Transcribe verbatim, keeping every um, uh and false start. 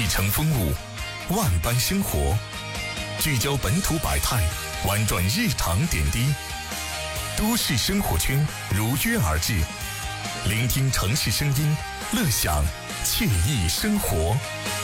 城风物，万般生活，聚焦本土百态，玩转日常点滴。都市生活圈如约而至，聆听城市声音，乐享惬意生活。